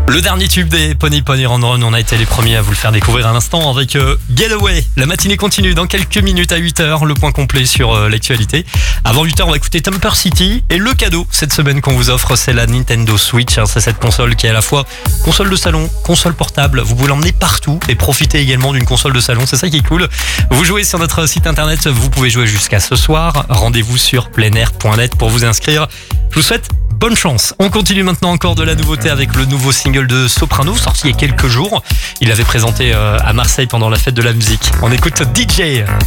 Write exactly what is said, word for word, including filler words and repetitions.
Le dernier tube des Pony Pony Run Run, on a été les premiers à vous le faire découvrir à l'instant avec euh, Getaway. La matinée continue dans quelques minutes à huit heures, le point complet sur euh, l'actualité. Avant huit heures, on va écouter Thumper City et le cadeau cette semaine qu'on vous offre, c'est la Nintendo Switch. Hein, c'est cette console qui est à la fois console de salon, console portable. Vous pouvez l'emmener partout et profiter également d'une console de salon, c'est ça qui est cool. Vous jouez sur notre site internet, vous pouvez jouer jusqu'à ce soir. Rendez-vous sur pleinair point net pour vous inscrire. Je vous souhaite bonne chance. On continue maintenant encore de la nouveauté avec le nouveau single de Soprano, sorti il y a quelques jours. Il l'avait présenté à Marseille pendant la fête de la musique. On écoute D J.